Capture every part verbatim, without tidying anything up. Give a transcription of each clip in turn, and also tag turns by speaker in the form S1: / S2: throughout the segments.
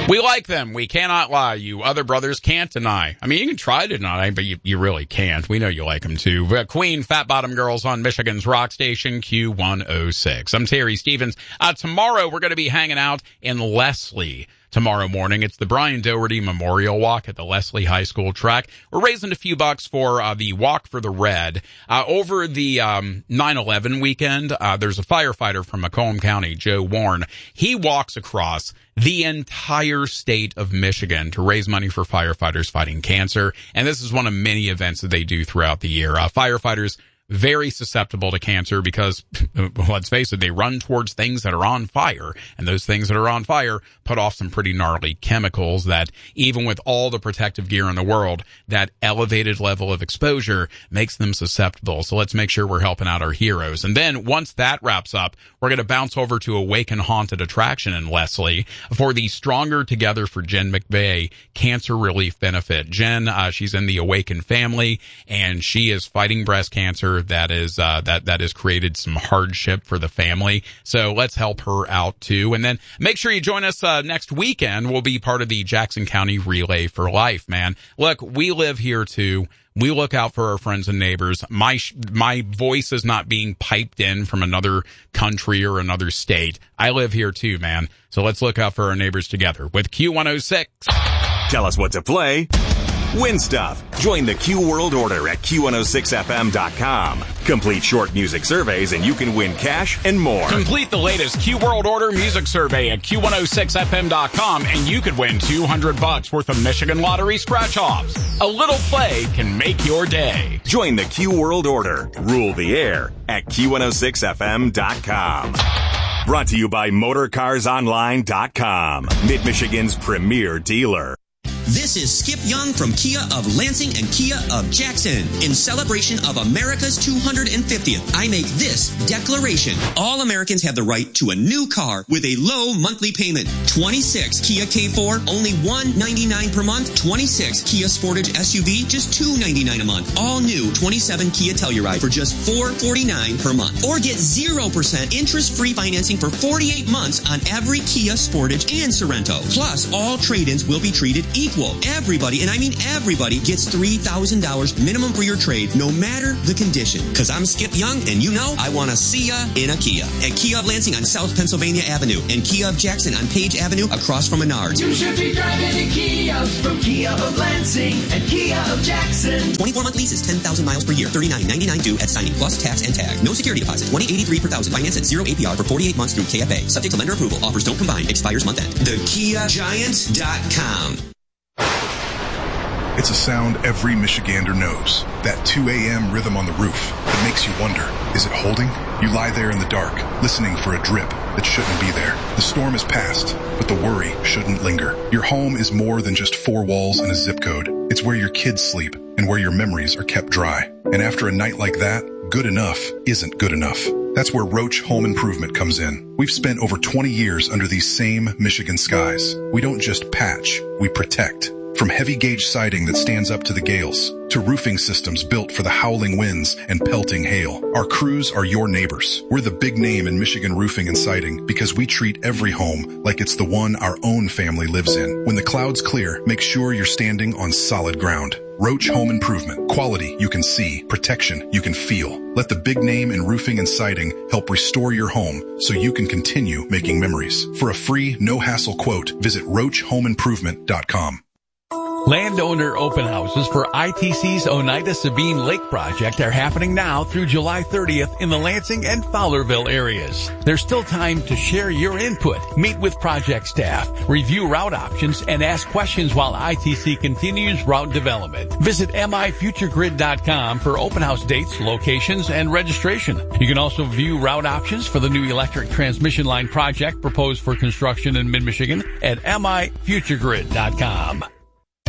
S1: We like them. We cannot lie. You other brothers can't deny. I mean, you can try to deny, but you, you really can't. We know you like them too. Uh, Queen, Fat Bottom Girls on Michigan's rock station, Q one oh six. I'm Terry Stevens. Uh, tomorrow we're going to be hanging out in Leslie. Tomorrow morning, it's the Brian Doherty Memorial Walk at the Leslie High School track. We're raising a few bucks for uh, the Walk for the Red. Uh, over the um, nine eleven weekend, uh, there's a firefighter from Macomb County, Joe Warren. He walks across the entire state of Michigan to raise money for firefighters fighting cancer. And this is one of many events that they do throughout the year. Uh, firefighters very susceptible to cancer because, let's face it, they run towards things that are on fire. And those things that are on fire put off some pretty gnarly chemicals that, even with all the protective gear in the world, that elevated level of exposure makes them susceptible. So let's make sure we're helping out our heroes. And then once that wraps up, we're going to bounce over to Awaken Haunted Attraction in Leslie for the Stronger Together for Jen McVeigh Cancer Relief Benefit. Jen, uh, she's in the Awaken family, and she is fighting breast cancer. That is, uh, that, that has created some hardship for the family. So let's help her out too. And then make sure you join us, uh, next weekend. We'll be part of the Jackson County Relay for Life, man. Look, we live here too. We look out for our friends and neighbors. My, my voice is not being piped in from another country or another state. I live here too, man. So let's look out for our neighbors together with Q one oh six.
S2: Tell us what to play. Win stuff. Join the Q World Order at Q one oh six F M dot com. Complete short music surveys and you can win cash and more.
S1: Complete the latest Q World Order music survey at Q one oh six F M dot com and you could win two hundred bucks worth of Michigan Lottery scratch-offs. A little play can make your day.
S2: Join the Q World Order. Rule the air at Q one oh six F M dot com. Brought to you by Motor Cars Online dot com. Mid-Michigan's premier dealer.
S3: This is Skip Young from Kia of Lansing and Kia of Jackson. In celebration of America's two hundred fiftieth, I make this declaration. All Americans have the right to a new car with a low monthly payment. twenty-six Kia K four, only one hundred ninety-nine dollars per month. twenty-six Kia Sportage S U V, just two hundred ninety-nine dollars a month. All new twenty-seven Kia Telluride for just four hundred forty-nine dollars per month. Or get zero percent interest-free financing for forty-eight months on every Kia Sportage and Sorento. Plus, all trade-ins will be treated equal. Everybody, and I mean everybody, gets three thousand dollars minimum for your trade, no matter the condition. Because I'm Skip Young, and you know I want to see ya in a Kia. At Kia of Lansing on South Pennsylvania Avenue, and Kia of Jackson on Page Avenue across from Menards.
S4: You should be driving a Kia from Kia of Lansing and Kia of Jackson.
S3: twenty-four month lease is ten thousand miles per year, thirty-nine ninety-nine due at signing, plus tax and tag. No security deposit, twenty eighty-three per thousand. Finance at zero A P R for forty-eight months through K F A. Subject to lender approval. Offers don't combine. Expires month end. The Kia Giant dot com.
S5: It's a sound every Michigander knows. That two a.m. rhythm on the roof that makes you wonder, is it holding? You lie there in the dark, listening for a drip that shouldn't be there. The storm is past, but the worry shouldn't linger. Your home is more than just four walls and a zip code. It's where your kids sleep and where your memories are kept dry. And after a night like that, good enough isn't good enough. That's where Roach Home Improvement comes in. We've spent over twenty years under these same Michigan skies. We don't just patch, we protect. From heavy gauge siding that stands up to the gales, to roofing systems built for the howling winds and pelting hail. Our crews are your neighbors. We're the big name in Michigan roofing and siding because we treat every home like it's the one our own family lives in. When the clouds clear, make sure you're standing on solid ground. Roach Home Improvement. Quality you can see. Protection you can feel. Let the big name in roofing and siding help restore your home so you can continue making memories. For a free, no-hassle quote, visit roach home improvement dot com.
S6: Landowner open houses for I T C's Oneida Sabine Lake project are happening now through July thirtieth in the Lansing and Fowlerville areas. There's still time to share your input, meet with project staff, review route options, and ask questions while I T C continues route development. Visit M I future grid dot com for open house dates, locations, and registration. You can also view route options for the new electric transmission line project proposed for construction in mid-Michigan at M I future grid dot com.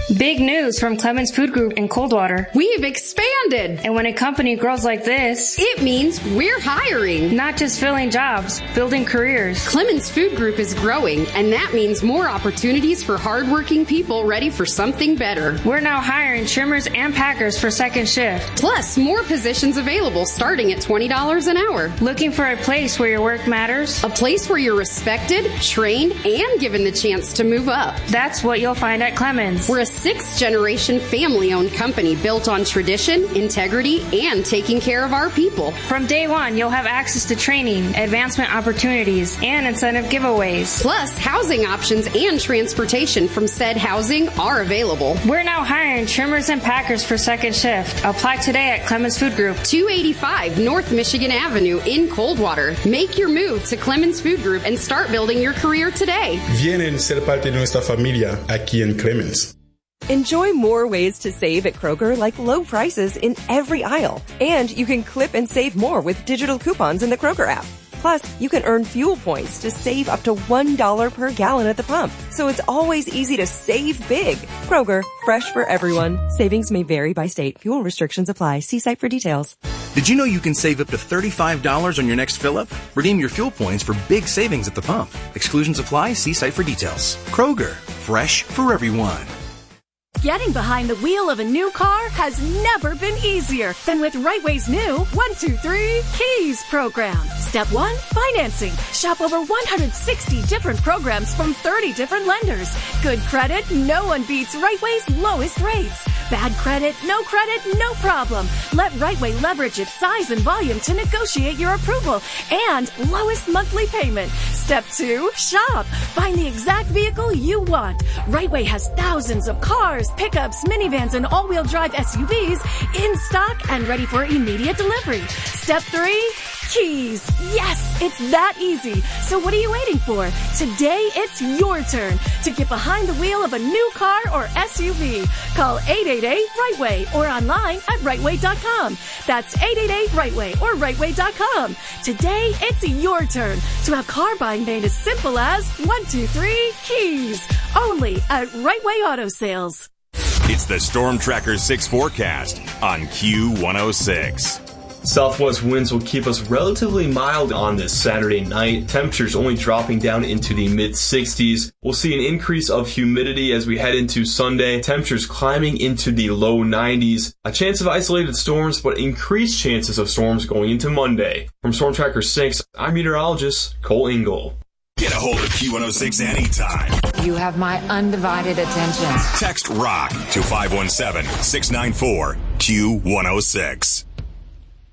S7: Big news from Clemens Food Group in Coldwater.
S8: We've expanded.
S7: And when a company grows like this,
S8: it means we're hiring.
S7: Not just filling jobs, building careers.
S8: Clemens Food Group is growing, and that means more opportunities for hardworking people ready for something better.
S7: We're now hiring trimmers and packers for second shift.
S8: Plus, more positions available starting at twenty dollars an hour.
S7: Looking for a place where your work matters?
S8: A place where you're respected, trained, and given the chance to move up.
S7: That's what you'll find at Clemens.
S8: We're a sixth-generation family-owned company built on tradition, integrity, and taking care of our people.
S7: From day one, you'll have access to training, advancement opportunities, and incentive giveaways.
S8: Plus, housing options and transportation from said housing are available.
S7: We're now hiring trimmers and packers for second shift. Apply today at Clemens Food Group.
S8: two eighty-five North Michigan Avenue in Coldwater. Make your move to Clemens Food Group and start building your career today.
S9: Vienen ser parte de nuestra familia aquí en Clemens.
S10: Enjoy more ways to save at Kroger, like low prices in every aisle. And you can clip and save more with digital coupons in the Kroger app. Plus, you can earn fuel points to save up to one dollar per gallon at the pump. So it's always easy to save big. Kroger, fresh for everyone. Savings may vary by state. Fuel restrictions apply. See site for details.
S11: Did you know you can save up to thirty-five dollars on your next fill-up? Redeem your fuel points for big savings at the pump. Exclusions apply. See site for details. Kroger, fresh for everyone.
S12: Getting behind the wheel of a new car has never been easier than with Rightway's new one two three Keys program. Step one, financing. Shop over one hundred sixty different programs from thirty different lenders. Good credit, no one beats Rightway's lowest rates. Bad credit, no credit, no problem. Let Rightway leverage its size and volume to negotiate your approval and lowest monthly payment. Step two, shop. Find the exact vehicle you want. Rightway has thousands of cars, pickups, minivans, and all-wheel drive S U Vs in stock and ready for immediate delivery. Step three, Keys. Yes, it's that easy. So what are you waiting for? Today, it's your turn to get behind the wheel of a new car or S U V. Call eight eight eight Rightway or online at Rightway dot com. That's eight eight eight Rightway or Rightway dot com. Today, it's your turn to have car buying made as simple as one two three Keys. Only at Rightway Auto Sales.
S2: It's the Storm Tracker six forecast on Q one oh six.
S13: Southwest winds will keep us relatively mild on this Saturday night. Temperatures only dropping down into the mid sixties. We'll see an increase of humidity as we head into Sunday. Temperatures climbing into the low nineties. A chance of isolated storms, but increased chances of storms going into Monday. From Storm Tracker six, I'm meteorologist Cole Ingle.
S2: Get a hold of Q one oh six anytime.
S14: You have my undivided attention.
S2: Text ROCK to five one seven, six nine four, Q one oh six.